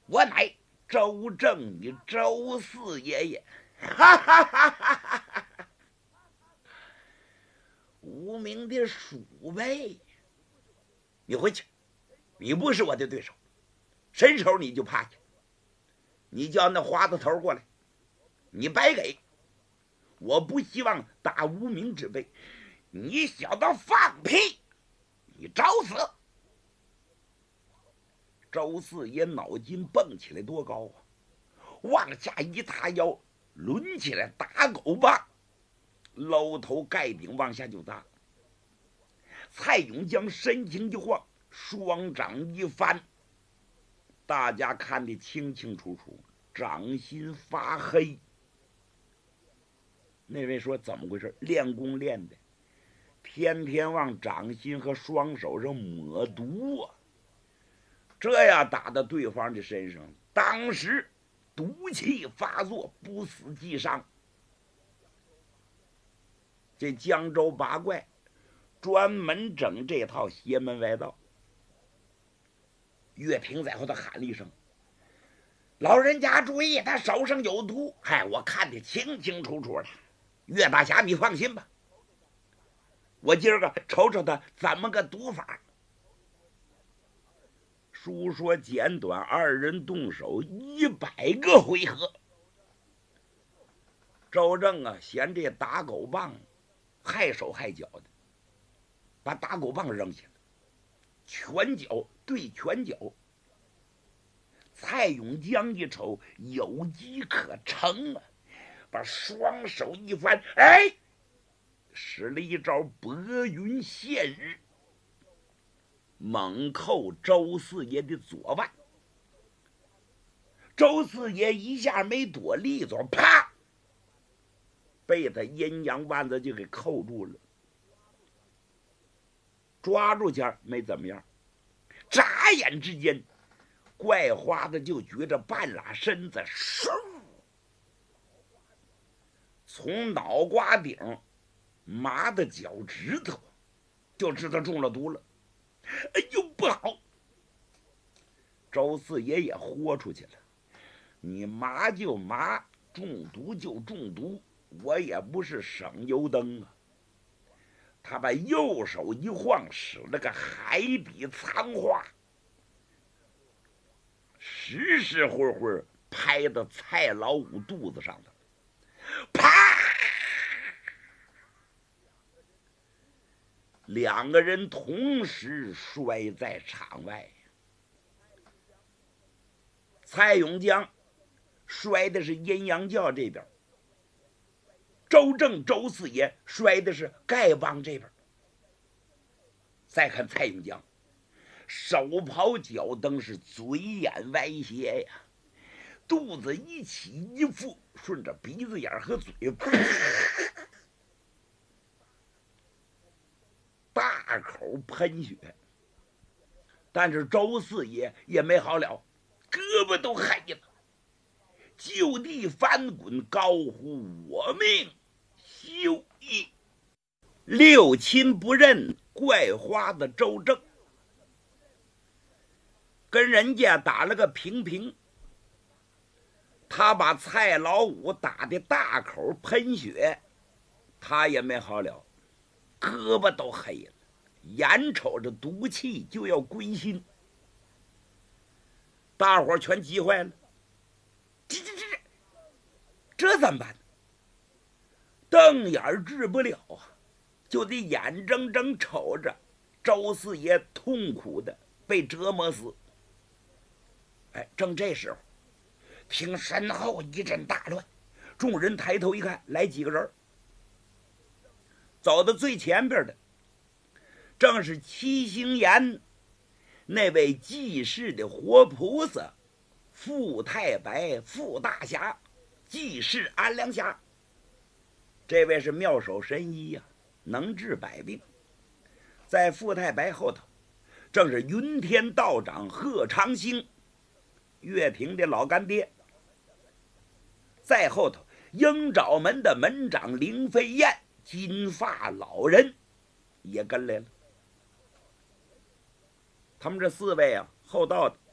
我乃周正，你周四爷爷。哈哈哈哈哈哈！无名的鼠辈，你回去，你不是我的对手，伸手你就趴下。你叫那花子头过来，你白给。我不希望打无名之辈，你小子放屁，你找死！周四爷脑筋蹦起来多高啊，往下一塌腰，抡起来打狗棒，搂头盖顶往下就砸。蔡永江身形一晃，双掌一翻，大家看得清清楚楚，掌心发黑。那位说怎么回事？练功练的，天天往掌心和双手上抹毒啊！这样打到对方的身上，当时毒气发作，不死即伤。这江州八怪专门整这套邪门歪道。岳平在后头喊了一声：“老人家注意，他手上有毒！”嗨，我看得清清楚楚的。岳大侠，你放心吧，我今儿个瞅瞅他怎么个毒法。书说简短，二人动手100个回合。周正啊，嫌这打狗棒害手害脚的，把打狗棒扔下了，拳脚对拳脚。蔡永江一瞅有机可乘啊，把双手一翻，哎，使了一招白云现日，猛扣周四爷的左腕。周四爷一下没躲利索，啪，被他阴阳腕子就给扣住了。抓住前没怎么样，眨眼之间，怪花子就觉着半拉身子嗖，从脑瓜顶麻到脚趾头，就知道中了毒了。哎呦，不好！周四爷也豁出去了，你麻就麻，中毒就中毒，我也不是省油灯啊。他把右手一晃，使了个海底藏花，实实乎乎拍到蔡老五肚子上头，啪！2个人同时摔在场外。蔡永江摔的是阴阳教这边，周正周四爷摔的是丐帮这边。再看蔡永江，手刨脚蹬，是嘴眼歪斜呀，肚子一起一伏，顺着鼻子眼和嘴大口喷血。但是周四爷也没好了，胳膊都黑了，就地翻滚，高呼我命休矣。六亲不认怪花子周正，跟人家打了个平平，他把蔡老五打的大口喷血，他也没好了，胳膊都黑了，眼瞅着毒气就要归心，大伙全急坏了，这怎么办？瞪眼治不了啊，就得眼睁睁瞅着周四爷痛苦的被折磨死。哎，正这时候，听身后一阵大乱，众人抬头一看，来几个人，走到最前边的正是七星岩那位济世的活菩萨傅太白傅大侠，济世安良侠。这位是妙手神医呀，能治百病。在傅太白后头正是云天道长贺长兴，岳平的老干爹。再后头鹰爪门的门长林飞燕，金发老人也跟来了。他们这4位啊，后到的